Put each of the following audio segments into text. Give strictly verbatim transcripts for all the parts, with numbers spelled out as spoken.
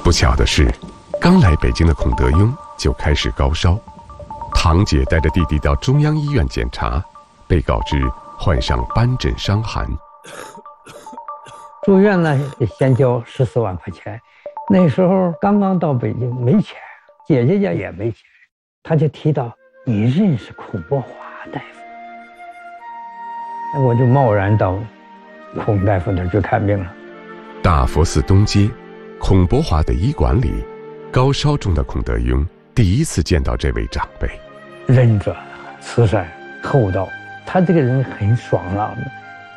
不巧的是，刚来北京的孔德庸就开始高烧。堂姐带着弟弟到中央医院检查，被告知患上斑疹伤寒。 住院呢，得先交十四万块钱。那时候刚刚到北京，没钱，姐姐家也没钱，他就提到你认识孔伯华大夫，那我就贸然到孔大夫那儿去看病了。 大佛寺东街孔伯华的医馆里，高烧中的孔德庸第一次见到这位长辈。 仁者慈善厚道，他这个人很爽朗的。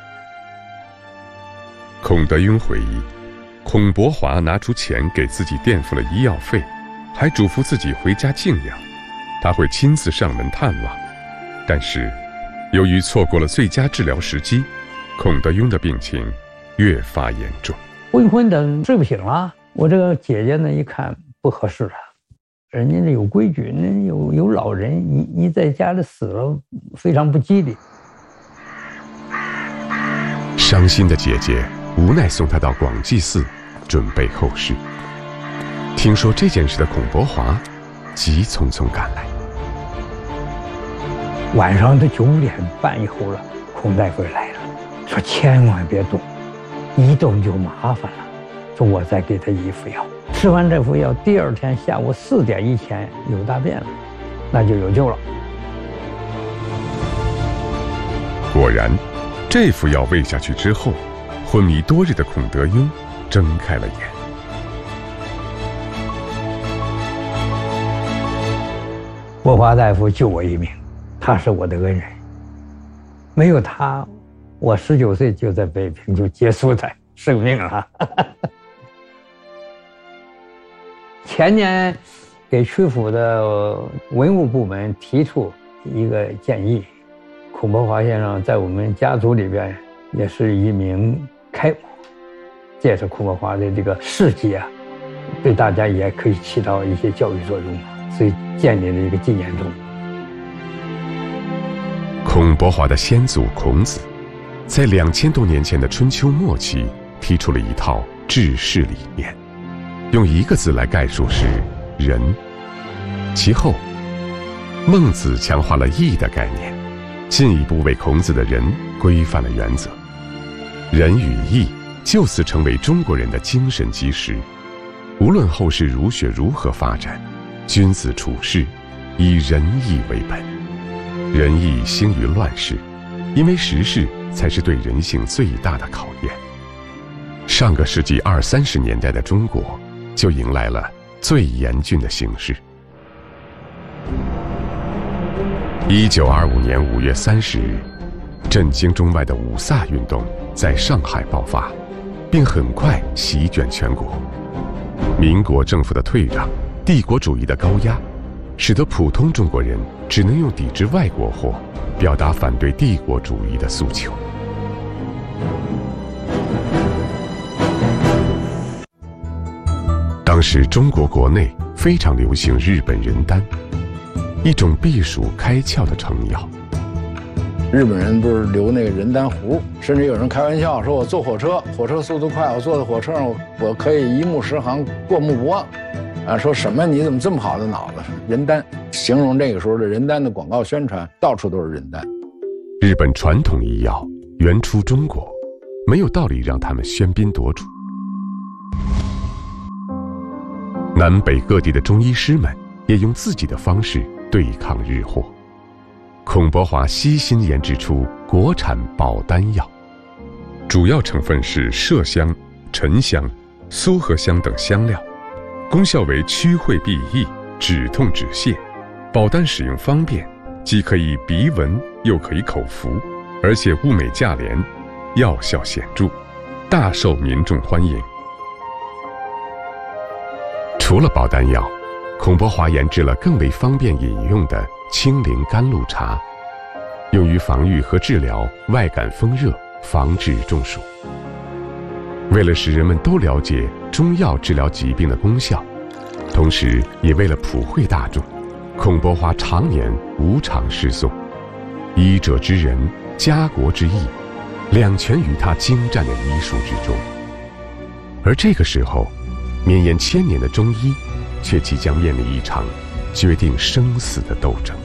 孔德庸回忆，孔伯华拿出钱给自己垫付了医药费，还嘱咐自己回家静养，他会亲自上门探望。但是由于错过了最佳治疗时机，孔德庸的病情越发严重。 昏昏的睡不醒了，我这个姐姐呢一看不合适了，人家这有规矩，那有有老人，你你在家里死了非常不吉利。 伤心的姐姐无奈送他到广济寺准备后事。听说这件事的孔伯华急匆匆赶来。 晚上的九点半以后了，孔大夫来了，说千万别动，一动就麻烦了，说我再给他一副药，吃完这副药，第二天下午四点以前有大便了，那就有救了。 果然，这副药喂下去之后，昏迷多日的孔德庸睁开了眼。 伯华大夫救我一命，他是我的恩人，没有他，我十九岁就在北平就结束了生命了。前年给曲阜的文物部门提出一个建议，孔伯华先生在我们家族里边也是一名楷模，借着孔伯华的这个事迹啊，对大家也可以起到一些教育作用，所以建立了一个纪念钟。 孔伯华的先祖孔子，在两千多年前的春秋末期提出了一套治世理念，用一个字来概述是仁。其后孟子强化了义的概念，进一步为孔子的仁规范了原则。仁与义就此成为中国人的精神基石。无论后世儒学如何发展，君子处世以仁义为本。仁义兴于乱世，因为时事才是对人性最大的考验。上个世纪二三十年代的中国就迎来了最严峻的形势。一九二五年五月三十日，震惊中外的五卅运动在上海爆发，并很快席卷全国。民国政府的退让，帝国主义的高压，使得普通中国人只能用抵制外国货表达反对帝国主义的诉求。当时中国国内非常流行日本人丹，一种避暑开窍的成药。 日本人不是留那个人丹壶，甚至有人开玩笑说，我坐火车，火车速度快，我坐在火车上，我可以一目十行，过目不忘。啊，说什么你怎么这么好的脑子？人丹，形容这个时候的人丹的广告宣传，到处都是人丹。 日本传统医药原出中国，没有道理让他们喧宾夺主。南北各地的中医师们也用自己的方式对抗日货。孔伯华悉心研制出国产保丹药，主要成分是麝香、沉香、苏合香等香料，功效为祛秽避疫、止痛止泻。保丹使用方便，既可以鼻闻，又可以口服，而且物美价廉，药效显著，大受民众欢迎。除了保丹药，孔伯华研制了更为方便饮用的清灵甘露茶，用于防御和治疗外感风热，防治中暑。为了使人们都了解中药治疗疾病的功效，同时也为了普惠大众，孔伯华常年无偿施送。医者之仁，家国之义，两全于他精湛的医术之中。而这个时候， 绵延千年的中医，却即将面临一场决定生死的斗争。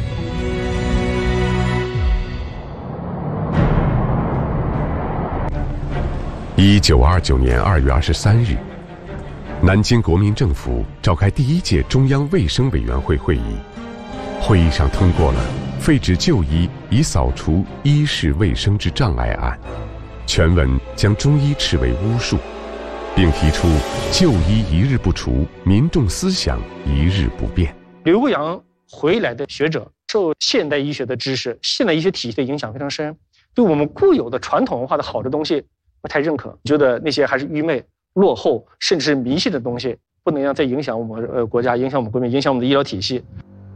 一九二九年二月二十三日，南京国民政府召开第一届中央卫生委员会会议，会议上通过了废止就医以扫除医事卫生之障碍案，全文将中医斥为巫术，并提出就医一日不除，民众思想一日不变。 留洋回来的学者受现代医学的知识、现代医学体系的影响非常深，对我们固有的传统文化的好的东西不太认可，觉得那些还是愚昧、落后，甚至是迷信的东西，不能让再影响我们呃国家、影响我们国民、影响我们的医疗体系。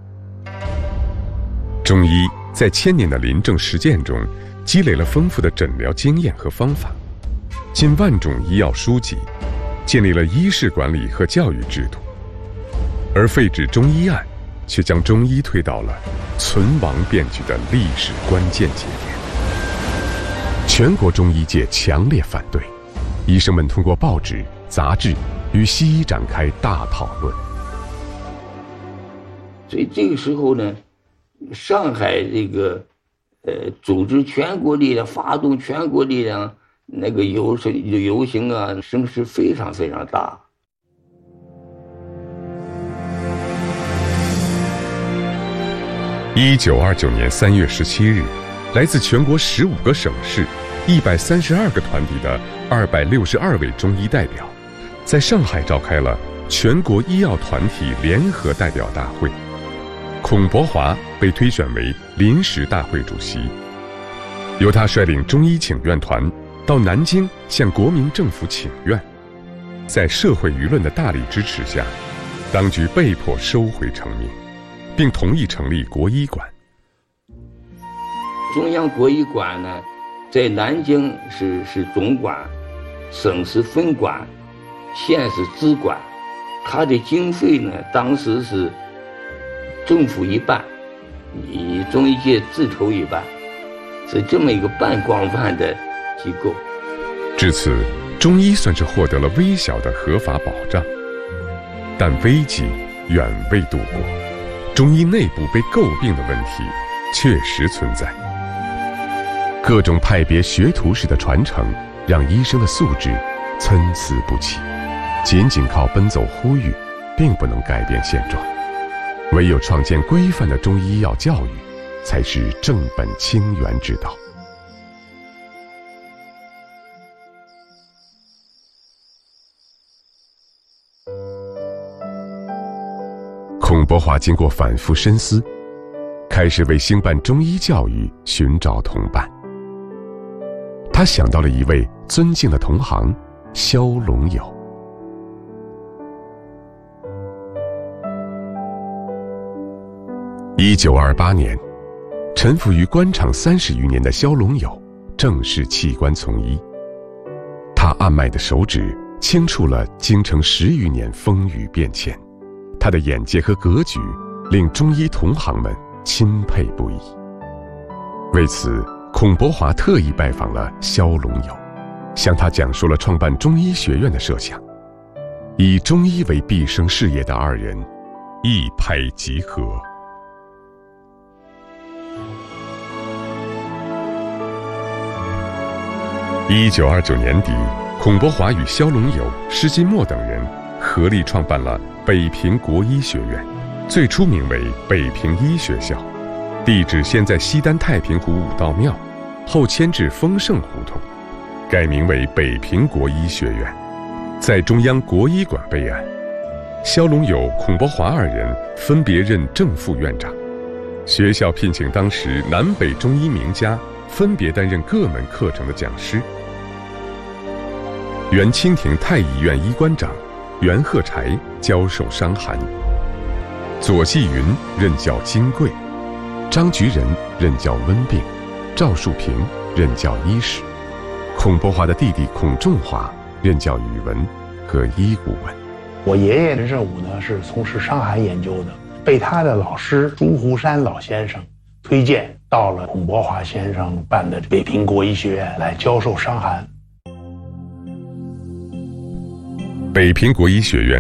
中医在千年的临证实践中，积累了丰富的诊疗经验和方法，近万种医药书籍，建立了医事管理和教育制度。而废止中医案，却将中医推到了存亡变局的历史关键节点。全国中医界强烈反对，医生们通过报纸、杂志与西医展开大讨论。 所以这个时候呢，上海这个呃组织全国力量，发动全国力量，那个游游行啊，声势非常非常大。 一九二九年三月十七日，来自全国十五个省市、一百三十二个团体的二百六十二位中医代表，在上海召开了全国医药团体联合代表大会。孔伯华被推选为临时大会主席，由他率领中医请愿团到南京向国民政府请愿。在社会舆论的大力支持下，当局被迫收回成命，并同意成立国医馆。 中央国医馆呢，在南京是是总管，省是分管，县是支管。它的经费呢，当时是政府一半，你中医界自筹一半，是这么一个半广泛的机构。 至此，中医算是获得了微小的合法保障，但危机远未度过。中医内部被诟病的问题确实存在，各种派别学徒式的传承让医生的素质参差不齐，仅仅靠奔走呼吁并不能改变现状，唯有创建规范的中医医药教育才是正本清源之道。孔伯华经过反复深思，开始为兴办中医教育寻找同伴。他想到了一位尊敬的同行萧龙友。一九二八年，沉浮于官场三十余年的萧龙友正式弃官从医。他按脉的手指轻触了京城十余年风雨变迁，他的眼界和格局令中医同行们钦佩不已。为此，孔伯华特意拜访了萧龙友，向他讲述了创办中医学院的设想。以中医为毕生事业的二人一拍即合。一九二九年底，孔伯华与萧龙友、施金墨等人合力创办了北平国医学院，最初名为北平医学校，地址现在西单太平湖五道庙，后迁至丰盛胡同，改名为北平国医学院，在中央国医馆备案。萧龙友、孔伯华二人分别任正副院长。学校聘请当时南北中医名家，分别担任各门课程的讲师。原清廷太医院医官长袁鹤柴教授伤寒，左继云任教金匮，张菊仁任教温病，赵树平任教医史，孔伯华的弟弟孔仲华任教语文和医古文。 我爷爷的任务呢是从事伤寒研究的，被他的老师朱洪山老先生推荐到了孔伯华先生办的北平国医学院来教授伤寒。 北平国医学院